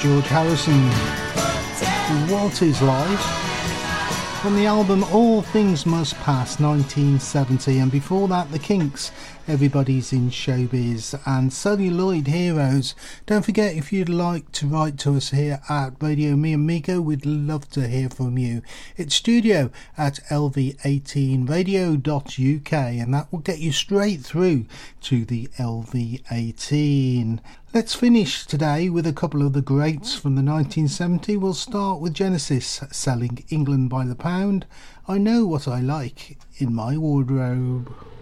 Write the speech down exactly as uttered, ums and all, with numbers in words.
George Harrison, What Is Life, from the album All Things Must Pass, nineteen seventy, and before that The Kinks, Everybody's in Showbiz, and Celluloid Heroes. Don't forget, if you'd like to write to us here at Radio Me Amigo, we'd love to hear from you. It's studio at L V eighteen radio dot U K, and that will get you straight through to the L V eighteen. Let's finish today with a couple of the greats from the nineteen seventy. We'll start with Genesis, Selling England by the Pound. I know what I like in my wardrobe.